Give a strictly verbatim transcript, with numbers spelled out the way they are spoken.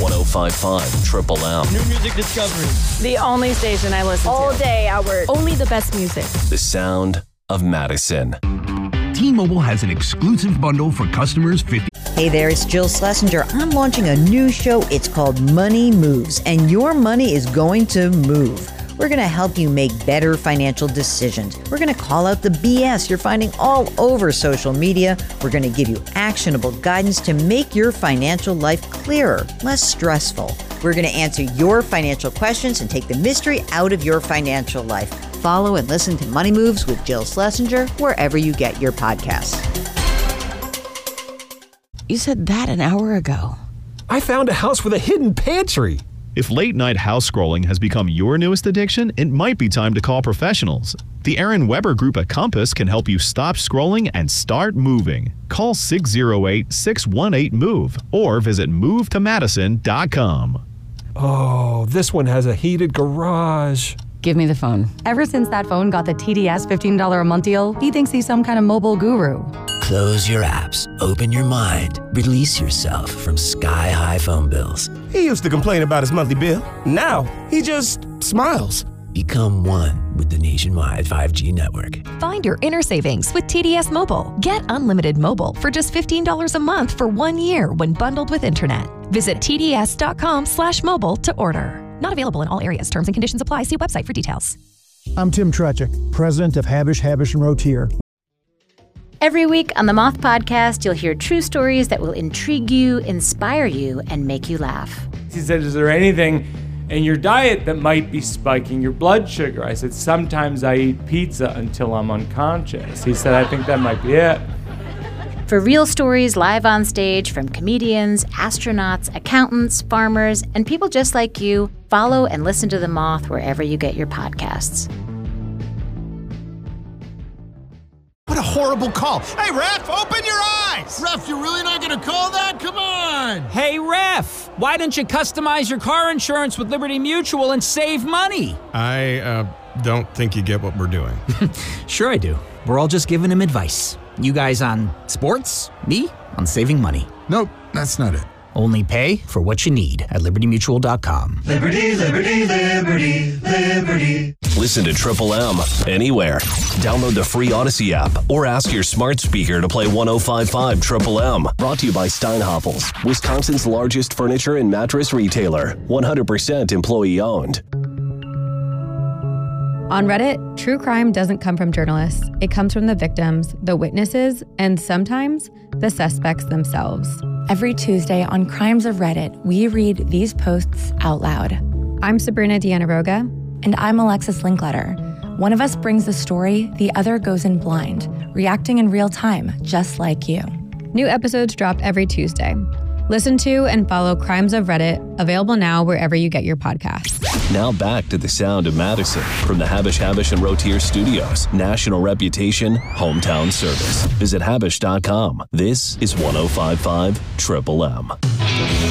one oh five point five Triple M. New music discovery. The only station I listen All to. day, Howard. Only the best music. The sound of Madison. T-Mobile has an exclusive bundle for customers fifty. Hey there, it's Jill Schlesinger. I'm launching a new show. It's called Money Moves, and your money is going to move. We're going to help you make better financial decisions. We're going to call out the B S you're finding all over social media. We're going to give you actionable guidance to make your financial life clearer, less stressful. We're going to answer your financial questions and take the mystery out of your financial life. Follow and listen to Money Moves with Jill Schlesinger wherever you get your podcasts. You said that an hour ago. I found a house with a hidden pantry. If late-night house scrolling has become your newest addiction, it might be time to call professionals. The Aaron Weber Group at Compass can help you stop scrolling and start moving. Call six oh eight, six one eight, MOVE or visit move to madison dot com. Oh, this one has a heated garage. Give me the phone. Ever since that phone got the T D S fifteen dollars a month deal, he thinks he's some kind of mobile guru. Close your apps, open your mind, release yourself from sky-high phone bills. He used to complain about his monthly bill. Now, he just smiles. Become one with the nationwide five G network. Find your inner savings with T D S Mobile. Get unlimited mobile for just fifteen dollars a month for one year when bundled with internet. Visit tds.com slash mobile to order. Not available in all areas. Terms and conditions apply. See website for details. I'm Tim Trechik, president of Habish, Habish and Rotier. Every week on the Moth Podcast, you'll hear true stories that will intrigue you, inspire you, and make you laugh. He said, is there anything in your diet that might be spiking your blood sugar? I said, sometimes I eat pizza until I'm unconscious. He said, I think that might be it. For real stories live on stage from comedians, astronauts, accountants, farmers, and people just like you, follow and listen to The Moth wherever you get your podcasts. What a horrible call. Hey, ref, open your eyes! Ref, you're really not going to call that? Come on! Hey, ref, why don't you customize your car insurance with Liberty Mutual and save money? I uh, don't think you get what we're doing. Sure I do. We're all just giving him advice. You guys on sports, me on saving money. Nope, that's not it. Only pay for what you need at liberty mutual dot com. Liberty, liberty, liberty, liberty. Listen to Triple M anywhere. Download the free Odyssey app or ask your smart speaker to play one oh five point five Triple M. Brought to you by Steinhoppels, Wisconsin's largest furniture and mattress retailer. one hundred percent employee owned. On Reddit, true crime doesn't come from journalists. It comes from the victims, the witnesses, and sometimes the suspects themselves. Every Tuesday on Crimes of Reddit, we read these posts out loud. I'm Sabrina Dianaroga. And I'm Alexis Linkletter. One of us brings the story, the other goes in blind, reacting in real time, just like you. New episodes drop every Tuesday. Listen to and follow Crimes of Reddit, available now wherever you get your podcasts. Now back to the sound of Madison from the Habish, Habish and Rotier Studios. National reputation, hometown service. Visit habish dot com. This is one oh five point five Triple M.